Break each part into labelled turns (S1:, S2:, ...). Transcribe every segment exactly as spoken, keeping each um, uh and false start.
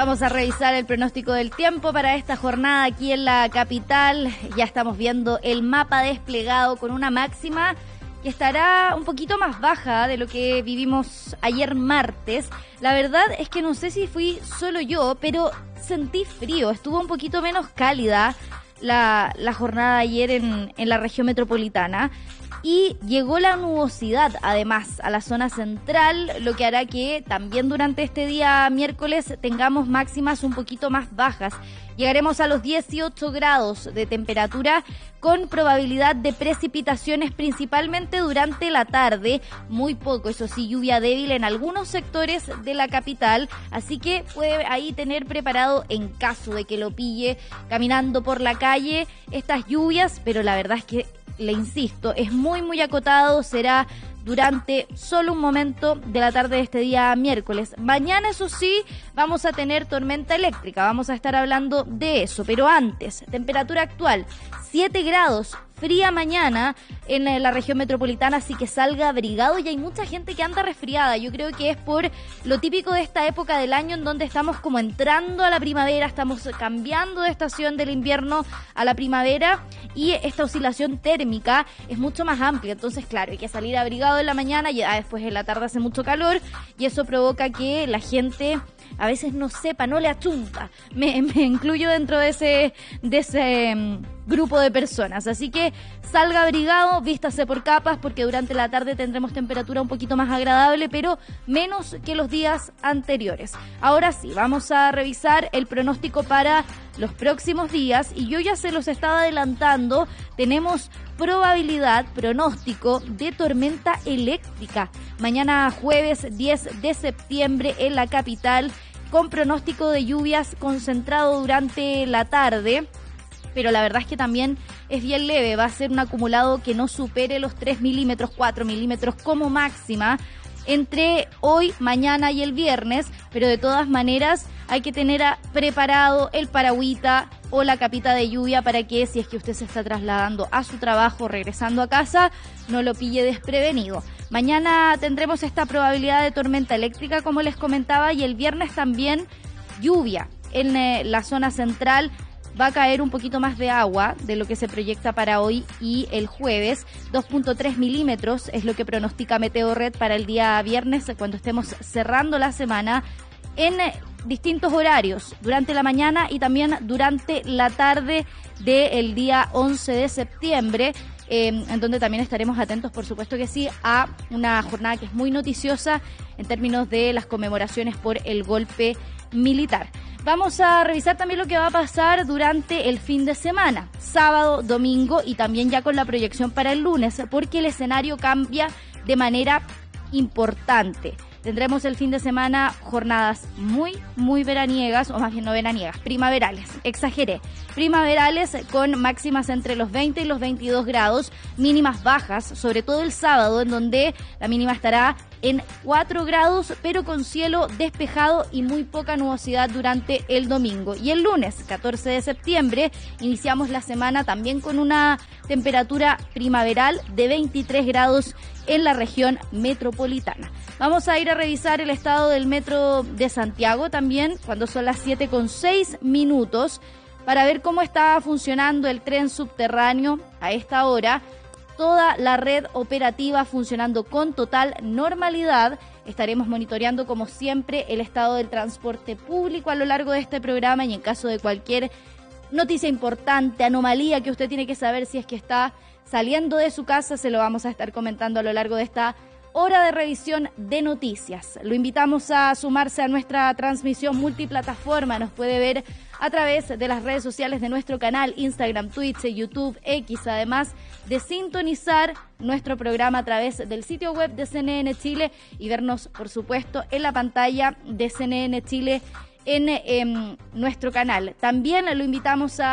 S1: Vamos a revisar el pronóstico del tiempo para esta jornada aquí en la capital. Ya estamos viendo el mapa desplegado con una máxima que estará un poquito más baja de lo que vivimos ayer martes. La verdad es que no sé si fui solo yo, pero sentí frío, estuvo un poquito menos cálida la, la jornada ayer en, en la región metropolitana. Y llegó la nubosidad, además, a la zona central, lo que hará que también durante este día miércoles tengamos máximas un poquito más bajas. Llegaremos a los dieciocho grados de temperatura con probabilidad de precipitaciones principalmente durante la tarde. Muy poco, eso sí, lluvia débil en algunos sectores de la capital. Así que puede ahí tener preparado en caso de que lo pille caminando por la calle estas lluvias, pero la verdad es que le insisto, es muy muy acotado, será durante solo un momento de la tarde de este día miércoles. Mañana, eso sí, vamos a tener tormenta eléctrica, vamos a estar hablando de eso, pero antes, temperatura actual, siete grados, fría mañana en la región metropolitana, así que salga abrigado. Y hay mucha gente que anda resfriada. Yo creo que es por lo típico de esta época del año en donde estamos como entrando a la primavera, estamos cambiando de estación del invierno a la primavera y esta oscilación térmica es mucho más amplia. Entonces, claro, hay que salir abrigado en la mañana y ya después en la tarde hace mucho calor y eso provoca que la gente a veces no sepa, no le achunta. Me, me incluyo dentro de ese, de ese um, grupo de personas. Así que salga abrigado, vístase por capas, porque durante la tarde tendremos temperatura un poquito más agradable, pero menos que los días anteriores. Ahora sí, vamos a revisar el pronóstico para los próximos días y yo ya se los estaba adelantando. Tenemos probabilidad, pronóstico de tormenta eléctrica. Mañana jueves diez de septiembre en la capital, con pronóstico de lluvias concentrado durante la tarde, pero la verdad es que también es bien leve, va a ser un acumulado que no supere los tres milímetros, cuatro milímetros como máxima entre hoy, mañana y el viernes, pero de todas maneras hay que tener a, preparado el paragüita o la capita de lluvia para que si es que usted se está trasladando a su trabajo, regresando a casa, no lo pille desprevenido. Mañana tendremos esta probabilidad de tormenta eléctrica, como les comentaba, y el viernes también lluvia en eh, la zona central. Va a caer un poquito más de agua de lo que se proyecta para hoy y el jueves. dos punto tres milímetros es lo que pronostica Meteorred para el día viernes, cuando estemos cerrando la semana, en distintos horarios, durante la mañana y también durante la tarde del día once de septiembre, eh, en donde también estaremos atentos, por supuesto que sí, a una jornada que es muy noticiosa en términos de las conmemoraciones por el golpe militar. Vamos a revisar también lo que va a pasar durante el fin de semana, sábado, domingo y también ya con la proyección para el lunes, porque el escenario cambia de manera importante. Tendremos el fin de semana jornadas muy, muy veraniegas, o más bien no veraniegas, primaverales, exageré, primaverales con máximas entre los veinte y los veintidós grados, mínimas bajas, sobre todo el sábado, en donde la mínima estará en cuatro grados, pero con cielo despejado y muy poca nubosidad durante el domingo. Y el lunes, catorce de septiembre, iniciamos la semana también con una temperatura primaveral de veintitrés grados en la región metropolitana. Vamos a ir a revisar el estado del metro de Santiago también, cuando son las siete con seis minutos, para ver cómo está funcionando el tren subterráneo a esta hora. Toda la red operativa funcionando con total normalidad. Estaremos monitoreando, como siempre, el estado del transporte público a lo largo de este programa, y en caso de cualquier noticia importante, anomalía que usted tiene que saber si es que está saliendo de su casa, se lo vamos a estar comentando a lo largo de esta hora de revisión de noticias. Lo invitamos a sumarse a nuestra transmisión multiplataforma. Nos puede ver a través de las redes sociales de nuestro canal, Instagram, Twitch, YouTube, X, además de sintonizar nuestro programa a través del sitio web de C N N Chile y vernos, por supuesto, en la pantalla de C N N Chile en eh, nuestro canal. También lo invitamos a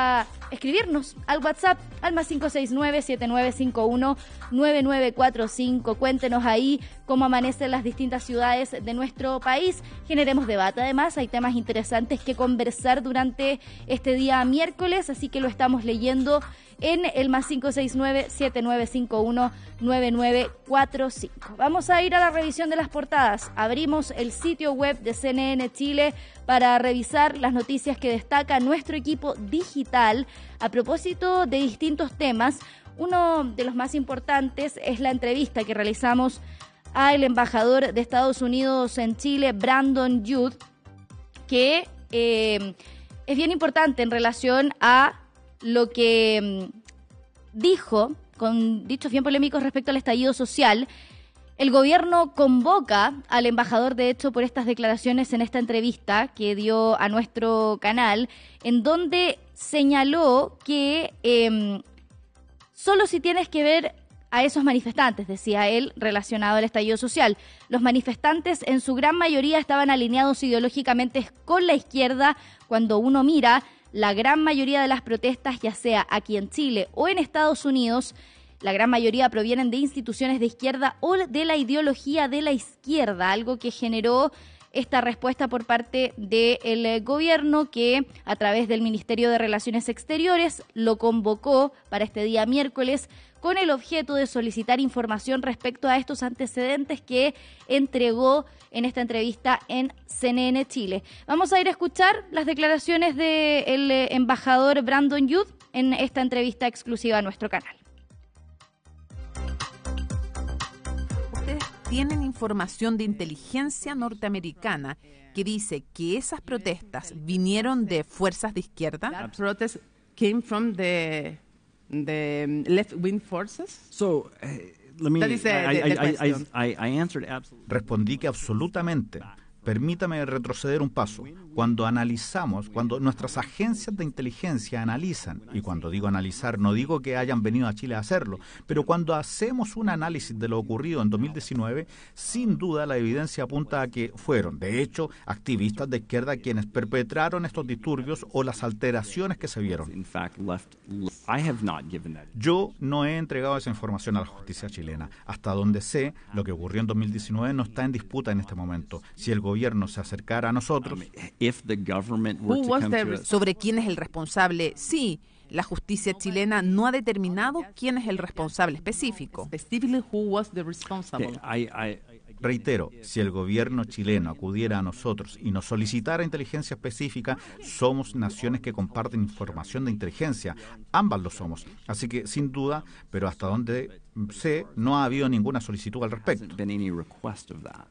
S1: escribirnos al WhatsApp al más cinco seis nueve, siete nueve cinco uno, nueve nueve cuatro cinco. Cuéntenos ahí cómo amanecen las distintas ciudades de nuestro país. Generemos debate. Además, hay temas interesantes que conversar durante este día miércoles, así que lo estamos leyendo en el más cinco seis nueve, siete nueve cinco uno, nueve nueve cuatro cinco. Vamos a ir a la revisión de las portadas. Abrimos el sitio web de C N N Chile para revisar las noticias que destaca nuestro equipo digital a propósito de distintos temas. Uno de los más importantes es la entrevista que realizamos al embajador de Estados Unidos en Chile, Brandon Youth, que eh, es bien importante en relación a lo que dijo, con dichos bien polémicos respecto al estallido social. El gobierno convoca al embajador, de hecho, por estas declaraciones en esta entrevista que dio a nuestro canal, en donde señaló que eh, solo si tienes que ver a esos manifestantes, decía él, relacionado al estallido social. Los manifestantes en su gran mayoría estaban alineados ideológicamente con la izquierda. Cuando uno mira la gran mayoría de las protestas, ya sea aquí en Chile o en Estados Unidos, la gran mayoría provienen de instituciones de izquierda o de la ideología de la izquierda, algo que generó esta respuesta por parte del gobierno, que a través del Ministerio de Relaciones Exteriores lo convocó para este día miércoles con el objeto de solicitar información respecto a estos antecedentes que entregó en esta entrevista en C N N Chile. Vamos a ir a escuchar las declaraciones del embajador Brandon Youth en esta entrevista exclusiva a nuestro canal.
S2: Ustedes tienen información de inteligencia norteamericana que dice que esas protestas vinieron de fuerzas de izquierda.
S3: That protest came from the the left-wing forces.
S4: So, uh, let me.
S3: That is, uh,
S4: I,
S3: the- the
S4: I, I,
S3: question.
S4: I, I answered absolutely.
S5: Respondí que absolutamente. Permítame retroceder un paso. Cuando analizamos, cuando nuestras agencias de inteligencia analizan, y cuando digo analizar no digo que hayan venido a Chile a hacerlo, pero cuando hacemos un análisis de lo ocurrido en dos mil diecinueve, sin duda la evidencia apunta a que fueron, de hecho, activistas de izquierda quienes perpetraron estos disturbios o las alteraciones que se vieron.
S4: In fact, left. I have not given that.
S5: Yo no he entregado esa información a la justicia chilena. Hasta donde sé, lo que ocurrió en dos mil diecinueve no está en disputa en este momento. Si el gobierno se acercara a nosotros,
S4: If the government were
S3: Who
S4: to
S3: was
S4: come
S3: the
S4: to
S3: res-
S4: us,
S2: Sobre quién es el responsable, sí, la justicia chilena no ha determinado quién es el responsable específico.
S3: Specifically, who was the responsible?
S4: I, I,
S5: reitero, si el gobierno chileno acudiera a nosotros y nos solicitara inteligencia específica, somos naciones que comparten información de inteligencia. Ambas lo somos. Así que, sin duda, pero hasta donde sé, no ha habido ninguna solicitud al respecto.
S4: hasn't been any request of that.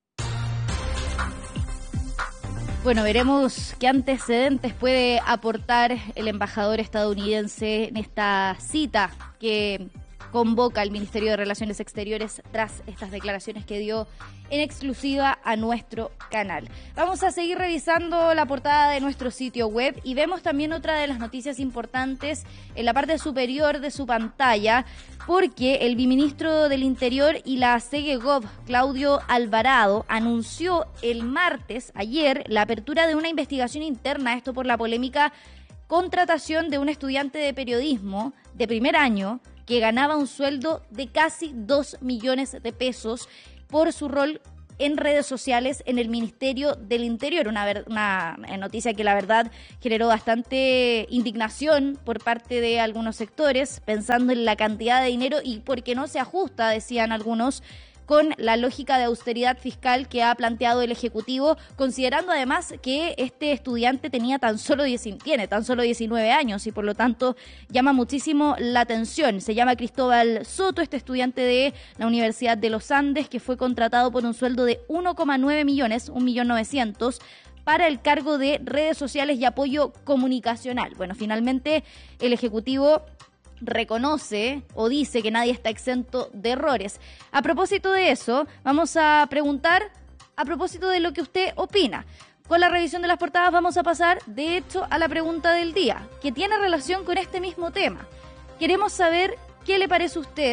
S1: Bueno, veremos qué antecedentes puede aportar el embajador estadounidense en esta cita que convoca al Ministerio de Relaciones Exteriores tras estas declaraciones que dio en exclusiva a nuestro canal. Vamos a seguir revisando la portada de nuestro sitio web y vemos también otra de las noticias importantes en la parte superior de su pantalla, porque el viceministro del Interior y la Segegov, Claudio Alvarado, anunció el martes, ayer, la apertura de una investigación interna, esto por la polémica contratación de un estudiante de periodismo de primer año que ganaba un sueldo de casi dos millones de pesos por su rol en redes sociales en el Ministerio del Interior. Una, ver, una noticia que la verdad generó bastante indignación por parte de algunos sectores, pensando en la cantidad de dinero y porque no se ajusta, decían algunos, con la lógica de austeridad fiscal que ha planteado el Ejecutivo, considerando además que este estudiante tenía tan solo dieci- tiene tan solo diecinueve años y por lo tanto llama muchísimo la atención. Se llama Cristóbal Soto, este estudiante de la Universidad de los Andes, que fue contratado por un sueldo de uno coma nueve millones, un millón novecientos, para el cargo de redes sociales y apoyo comunicacional. Bueno, finalmente el Ejecutivo reconoce o dice que nadie está exento de errores. A propósito de eso, vamos a preguntar a propósito de lo que usted opina. Con la revisión de las portadas vamos a pasar, de hecho, a la pregunta del día, que tiene relación con este mismo tema. Queremos saber qué le parece a usted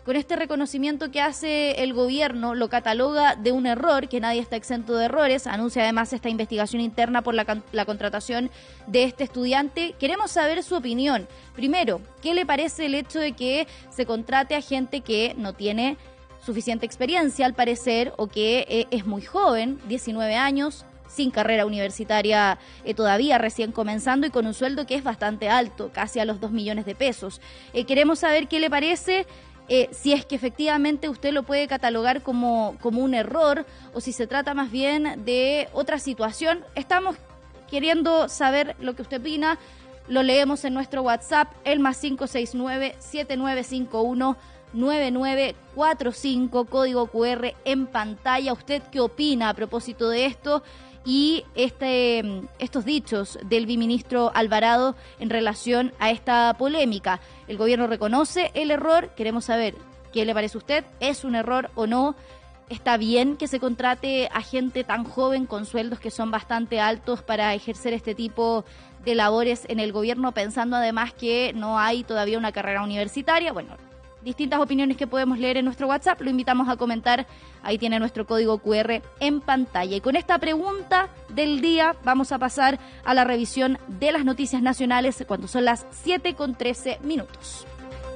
S1: con este reconocimiento que hace el gobierno, lo cataloga de un error, que nadie está exento de errores, anuncia además esta investigación interna por la, la contratación de este estudiante. Queremos saber su opinión. Primero, ¿qué le parece el hecho de que se contrate a gente que no tiene suficiente experiencia, al parecer, o que eh, es muy joven, diecinueve años, sin carrera universitaria eh, todavía, recién comenzando y con un sueldo que es bastante alto, casi a los dos millones de pesos? Eh, queremos saber qué le parece, eh, si es que efectivamente usted lo puede catalogar como, como un error o si se trata más bien de otra situación. Estamos queriendo saber lo que usted opina. Lo leemos en nuestro WhatsApp, el más cinco seis nueve, siete nueve cinco uno, nueve nueve cuatro cinco, código cu erre en pantalla. ¿Usted qué opina a propósito de esto y este, estos dichos del viceministro Alvarado en relación a esta polémica? El gobierno reconoce el error, queremos saber qué le parece a usted, ¿es un error o no? ¿Está bien que se contrate a gente tan joven con sueldos que son bastante altos para ejercer este tipo de labores en el gobierno, pensando además que no hay todavía una carrera universitaria? Bueno, distintas opiniones que podemos leer en nuestro WhatsApp, lo invitamos a comentar, ahí tiene nuestro código cu erre en pantalla. Y con esta pregunta del día vamos a pasar a la revisión de las noticias nacionales cuando son las siete con trece minutos.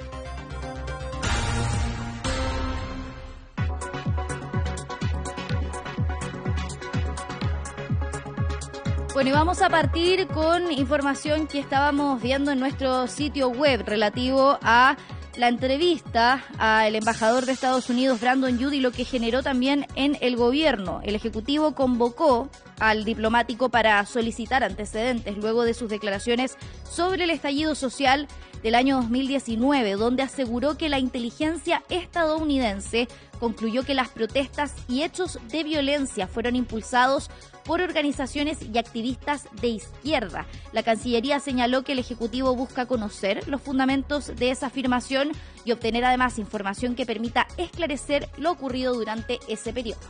S1: Bueno, y vamos a partir con información que estábamos viendo en nuestro sitio web relativo a la entrevista al embajador de Estados Unidos, Brandon Judy, lo que generó también en el gobierno. El Ejecutivo convocó al diplomático para solicitar antecedentes luego de sus declaraciones sobre el estallido social del año dos mil diecinueve, donde aseguró que la inteligencia estadounidense concluyó que las protestas y hechos de violencia fueron impulsados por organizaciones y activistas de izquierda. La Cancillería señaló que el Ejecutivo busca conocer los fundamentos de esa afirmación y obtener además información que permita esclarecer lo ocurrido durante ese periodo.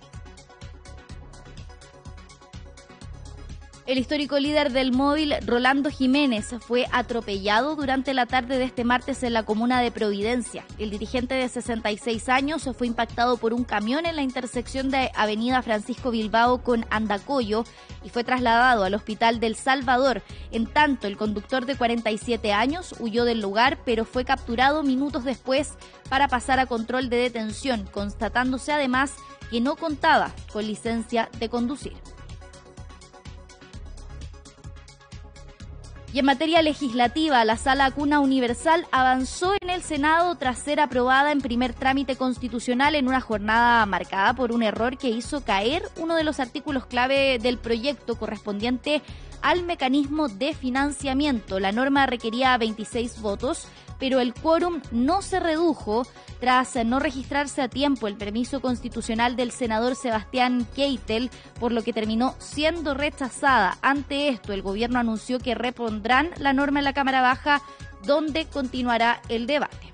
S1: El histórico líder del móvil, Rolando Jiménez, fue atropellado durante la tarde de este martes en la comuna de Providencia. El dirigente de sesenta y seis años fue impactado por un camión en la intersección de Avenida Francisco Bilbao con Andacollo y fue trasladado al Hospital del Salvador. En tanto, el conductor de cuarenta y siete años huyó del lugar, pero fue capturado minutos después para pasar a control de detención, constatándose además que no contaba con licencia de conducir. Y en materia legislativa, la Sala Cuna Universal avanzó en el Senado tras ser aprobada en primer trámite constitucional en una jornada marcada por un error que hizo caer uno de los artículos clave del proyecto correspondiente al mecanismo de financiamiento. La norma requería veintiséis votos, pero el quórum no se redujo tras no registrarse a tiempo el permiso constitucional del senador Sebastián Keitel, por lo que terminó siendo rechazada. Ante esto, el gobierno anunció que repondrán la norma en la Cámara Baja, donde continuará el debate.